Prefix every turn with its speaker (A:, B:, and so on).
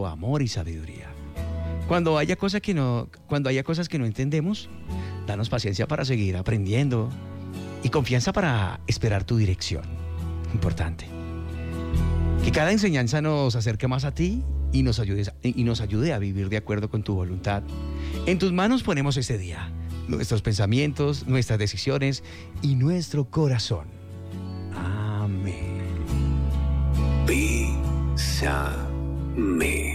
A: respeto, amor y sabiduría. Cuando haya cosas que no entendemos, danos paciencia para seguir aprendiendo y confianza para esperar tu dirección. Importante. Que cada enseñanza nos acerque más a ti y nos ayude a vivir de acuerdo con tu voluntad. En tus manos ponemos este día, nuestros pensamientos, nuestras decisiones y nuestro corazón. Amén.
B: Bésame.